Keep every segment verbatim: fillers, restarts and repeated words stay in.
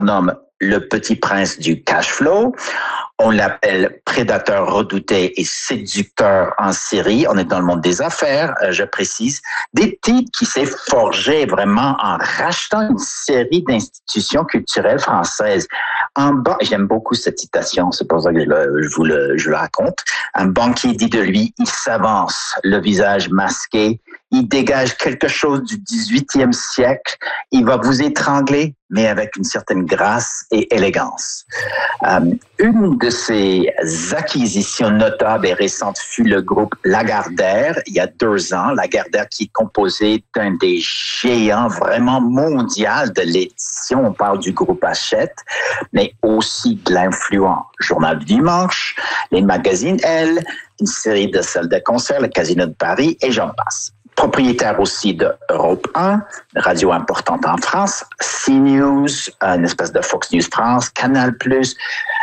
surnomme le petit prince du cash flow. On l'appelle prédateur redouté et séducteur en série. On est dans le monde des affaires, euh, je précise. Des titres qui s'est forgé vraiment en rachetant une série d'institutions culturelles françaises. En bas, j'aime beaucoup cette citation, c'est pour ça que je, le, je vous le, je le raconte. Un banquier dit de lui, il s'avance, le visage masqué, il dégage quelque chose du dix-huitième siècle, il va vous étrangler, mais avec une certaine grâce et élégance. Euh, une de ses acquisitions notables et récentes fut le groupe Lagardère, il y a deux ans. Lagardère qui est composé d'un des géants vraiment mondiaux de l'édition. On parle du groupe Hachette, mais aussi de l'influent Journal du Dimanche, les magazines Elle, une série de salles de concert, le Casino de Paris, et j'en passe. Propriétaire aussi de Europe un, radio importante en France, CNews, une espèce de Fox News France, Canal plus.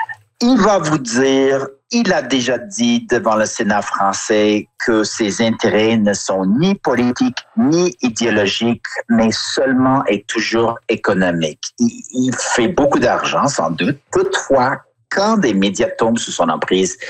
Il va vous dire, il a déjà dit devant le Sénat français que ses intérêts ne sont ni politiques ni idéologiques, mais seulement et toujours économiques. Il, il fait beaucoup d'argent, sans doute. Toutefois, quand des médias tombent sous son emprise,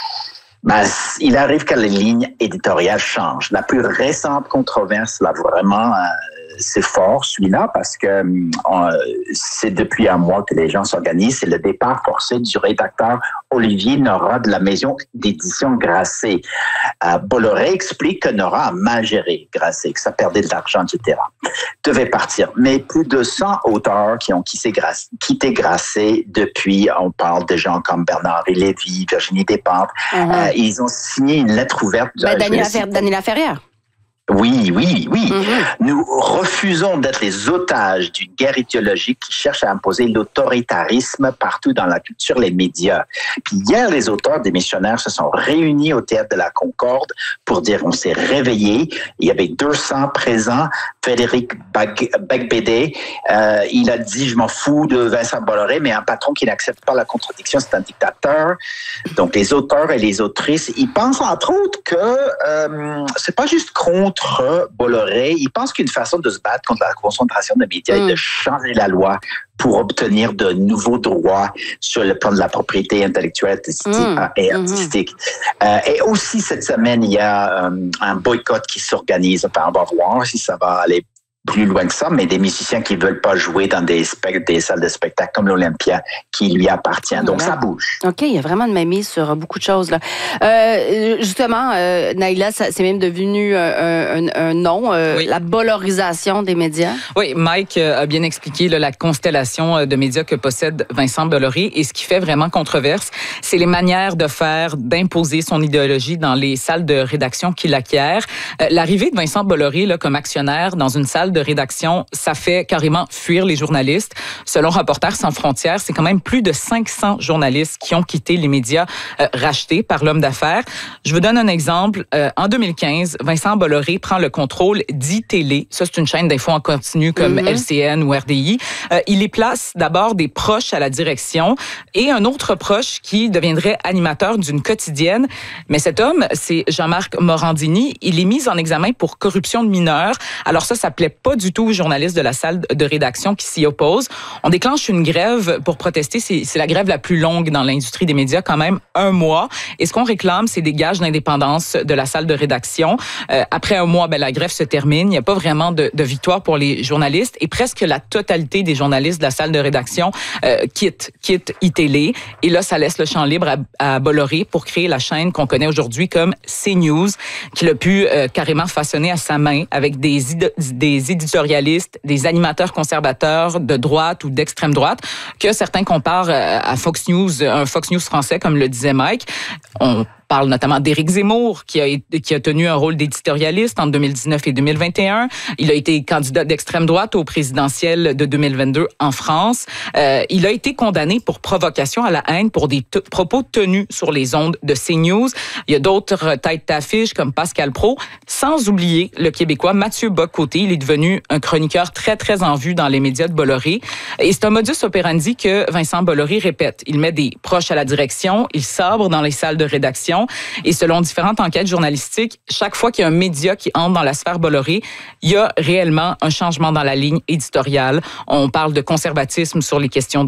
ben, il arrive que les lignes éditoriales changent. La plus récente controverse, là, vraiment, euh, c'est fort, celui-là, parce que euh, c'est depuis un mois que les gens s'organisent. C'est le départ forcé du rédacteur Olivier Nora de la maison d'édition Grasset. Euh, Bolloré explique que Nora a mal géré Grasset, que ça perdait de l'argent, et cetera. Devait partir. Mais plus de cent auteurs qui ont quitté Grasset, quitté Grasset depuis, on parle de gens comme Bernard-Henri Lévy, Virginie Despentes. Mm-hmm. Euh, ils ont signé une lettre ouverte. Ben, Daniela, Fer- Daniela Ferrière. Oui, oui, oui. Mm-hmm. Nous refusons d'être les otages d'une guerre idéologique qui cherche à imposer l'autoritarisme partout dans la culture, les médias. Puis hier, les auteurs des missionnaires se sont réunis au Théâtre de la Concorde pour dire on s'est réveillés. Il y avait deux cents présents. Frédéric Beigbeder, euh, il a dit je m'en fous de Vincent Bolloré, mais un patron qui n'accepte pas la contradiction, c'est un dictateur. Donc les auteurs et les autrices, ils pensent entre autres que euh, c'est pas juste contre Bolloré, il pense qu'une façon de se battre contre la concentration de médias mmh. est de changer la loi pour obtenir de nouveaux droits sur le plan de la propriété intellectuelle mmh. et artistique. Mmh. Euh, et aussi, cette semaine, il y a euh, un boycott qui s'organise. Enfin, on va voir si ça va aller plus loin que ça, mais des musiciens qui veulent pas jouer dans des, spect- des salles de spectacle comme l'Olympia qui lui appartient. Donc, voilà. Ça bouge. OK, il y a vraiment de mainmise sur beaucoup de choses, là. Euh, justement, euh, Naïla, ça, c'est même devenu un, un, un nom, euh, oui. La bollorisation des médias. Oui, Mike a bien expliqué là, la constellation de médias que possède Vincent Bolloré. Et ce qui fait vraiment controverse, c'est les manières de faire, d'imposer son idéologie dans les salles de rédaction qu'il acquiert. Euh, l'arrivée de Vincent Bolloré là, comme actionnaire dans une salle de rédaction, ça fait carrément fuir les journalistes. Selon Reporters sans frontières, c'est quand même plus de cinq cents journalistes qui ont quitté les médias euh, rachetés par l'homme d'affaires. Je vous donne un exemple. Euh, en deux mille quinze, Vincent Bolloré prend le contrôle d'I-Télé. Ça, c'est une chaîne d'infos en continu comme mm-hmm. L C N ou R D I. Euh, il y place d'abord des proches à la direction et un autre proche qui deviendrait animateur d'une quotidienne. Mais cet homme, c'est Jean-Marc Morandini. Il est mis en examen pour corruption de mineurs. Alors ça, ça plaît pas du tout aux journalistes de la salle de rédaction qui s'y opposent. On déclenche une grève pour protester. C'est, c'est la grève la plus longue dans l'industrie des médias, quand même, un mois. Et ce qu'on réclame, c'est des gages d'indépendance de la salle de rédaction. Euh, après un mois, ben, la grève se termine. Il n'y a pas vraiment de, de victoire pour les journalistes. Et presque la totalité des journalistes de la salle de rédaction euh, quittent, quittent I-Télé. Et là, ça laisse le champ libre à, à Bolloré pour créer la chaîne qu'on connaît aujourd'hui comme CNews, qu'il a pu euh, carrément façonner à sa main avec des, id- des éditorialistes, des animateurs conservateurs de droite ou d'extrême droite, que certains comparent à Fox News, un Fox News français, comme le disait Mike. On parle notamment d'Éric Zemmour, qui a, qui a tenu un rôle d'éditorialiste en deux mille dix-neuf et deux mille vingt et un. Il a été candidat d'extrême droite au présidentiel de deux mille vingt-deux en France. Euh, il a été condamné pour provocation à la haine pour des t- propos tenus sur les ondes de CNews. Il y a d'autres têtes d'affiche comme Pascal Praud, sans oublier le Québécois Mathieu Bock-Côté. Il est devenu un chroniqueur très, très en vue dans les médias de Bolloré. Et c'est un modus operandi que Vincent Bolloré répète. Il met des proches à la direction, il sabre dans les salles de rédaction. Et selon différentes enquêtes journalistiques, chaque fois qu'il y a un média qui entre dans la sphère Bolloré, il y a réellement un changement dans la ligne éditoriale. On parle de conservatisme sur les questions